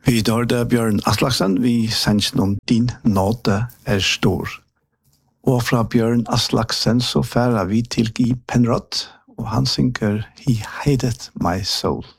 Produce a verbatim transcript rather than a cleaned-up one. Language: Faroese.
Vi dørte Bjørn Aslaksen, vi sender om din nåde er stor. Og fra Bjørn Aslaksen så færer vi til Guy Penrod, og han synger He Hated My Soul.